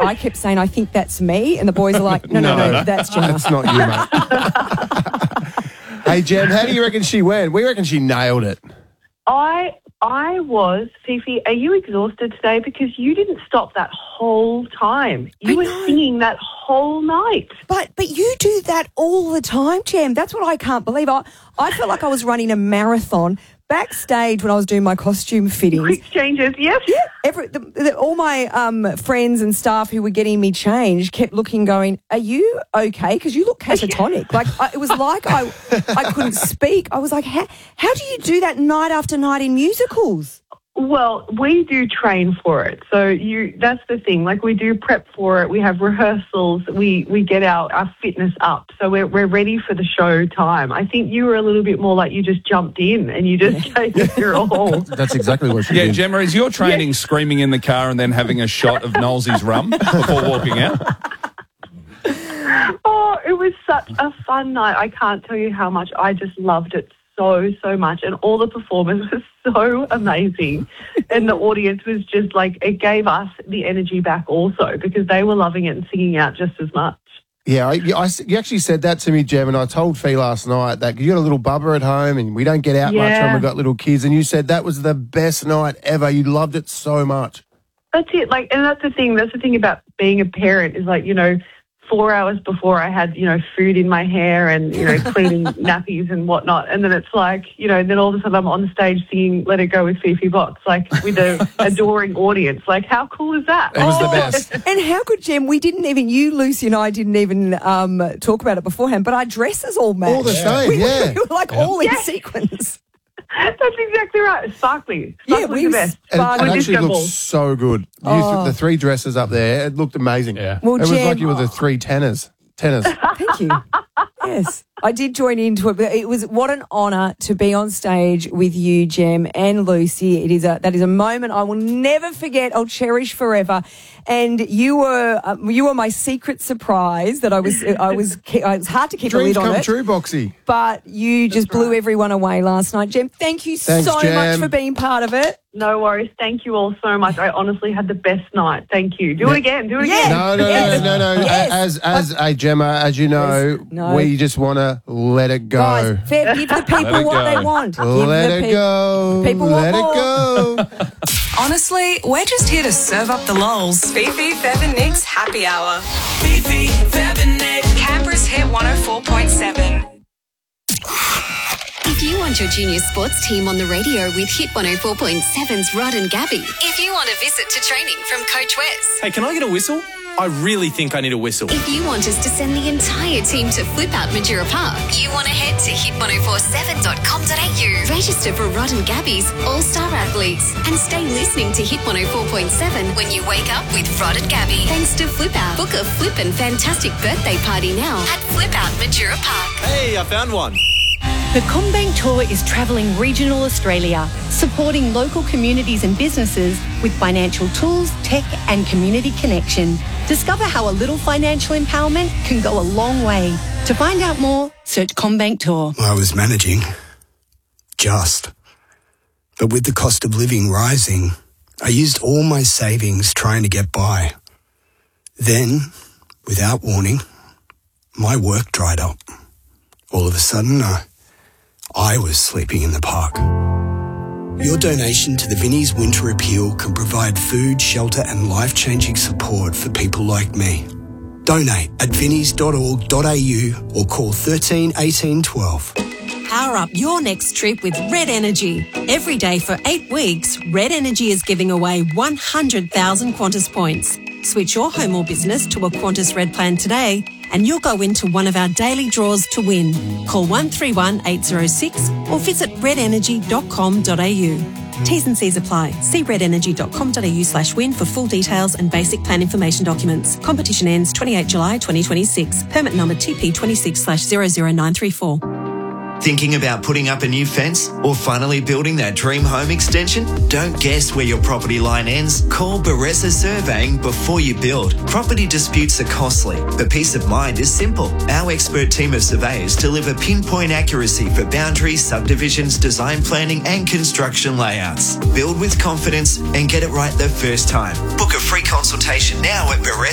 I kept saying, I think that's me. And the boys are like, no, that's Gemma. That's not you, mate. Hey, Gem, how do you reckon she went? We reckon she nailed it. I was, Fifi, are you exhausted today? Because you didn't stop that whole time. You were singing that whole night. But you do that all the time, Gem. That's what I can't believe. I felt like I was running a marathon backstage when I was doing my costume fittings. Quick changes, yes. Yeah. All my friends and staff who were getting me changed kept looking, going, are you okay? Because you look catatonic. It was like I couldn't speak. I was like, how do you do that night after night in musicals? Well, we do train for it. So that's the thing. Like, we do prep for it. We have rehearsals. We get our fitness up. So we're ready for the show time. I think you were a little bit more like you just jumped in and you just gave it your all. That's exactly what she did. Yeah, Gemma, is your training screaming in the car and then having a shot of Knowlesy's rum before walking out? Oh, it was such a fun night. I can't tell you how much I just loved it so much, and all the performers were so amazing, and the audience was just like, it gave us the energy back also, because they were loving it and singing out just as much. Yeah, you actually said that to me, Gem, and I told Fee last night that you got a little bubber at home and we don't get out much when we've got little kids, and you said that was the best night ever. You loved it so much. That's it. Like, and that's the thing about being a parent is, like, 4 hours before I had, food in my hair and, cleaning nappies and whatnot. And then it's like, then all of a sudden I'm on the stage singing Let It Go with Fifi Box, like with an adoring audience. Like, how cool is that? It was the best. And how good, Gem, you, Lucy and I didn't even talk about it beforehand, but our dresses all matched. All the same, we were like all in sequence. That's exactly right. Sparkly. Yeah, the best. It actually Disco looked balls. so good. The three dresses up there, it looked amazing. Yeah. Well, it was Gem, like you were the three tenors. Thank you. Yes, I did join into it, but it was what an honour to be on stage with you, Gem, and Lucy. That is a moment I will never forget. I'll cherish forever. And you were my secret surprise that I was it was hard to keep a lid on it. Dreams come true, Boxy. But you just blew everyone away last night, Gem. Thank you Thanks, so Gem. much for being part of it. No worries. Thank you all so much. I honestly had the best night. Thank you. Do it again. Do it again. No. Yes. As a Gemma, as you know, we just want to let it go. Guys, give the people what they want. Let it go. People want let more. it go. Honestly, we're just here to serve up the lols. Fifi, Feb and Nick's Happy Hour. Fifi, Feb and Nick. Canberra's Hit 104.7. If you want your junior sports team on the radio with Hit 104.7's Rod and Gabby. If you want a visit to training from Coach Wes. Hey, can I get a whistle? I really think I need a whistle. If you want us to send the entire team to Flip Out Majura Park, you want to head to hit1047.com.au. Register for Rod and Gabby's All-Star Athletes and stay listening to Hit 104.7 when you wake up with Rod and Gabby. Thanks to Flip Out. Book a flippin' fantastic birthday party now at Flip Out Majura Park. Hey, I found one. The CommBank Tour is travelling regional Australia, supporting local communities and businesses with financial tools, tech and community connection. Discover how a little financial empowerment can go a long way. To find out more, search CommBank Tour. I was managing. But with the cost of living rising, I used all my savings trying to get by. Then, without warning, my work dried up. All of a sudden, I was sleeping in the park. Your donation to the Vinnie's Winter Appeal can provide food, shelter and life-changing support for people like me. Donate at vinnies.org.au or call 13 18 12. Power up your next trip with Red Energy. Every day for 8 weeks, Red Energy is giving away 100,000 Qantas points. Switch your home or business to a Qantas Red plan today and you'll go into one of our daily draws to win. Call 131 806 or visit redenergy.com.au. T's and C's apply. See redenergy.com.au/win for full details and basic plan information documents. Competition ends 28 July 2026. Permit number TP26/00934. Thinking about putting up a new fence or finally building that dream home extension? Don't guess where your property line ends. Call Baressa Surveying before you build. Property disputes are costly, but peace of mind is simple. Our expert team of surveyors deliver pinpoint accuracy for boundaries, subdivisions, design planning and construction layouts. Build with confidence and get it right the first time. Book a free consultation now at Baressa.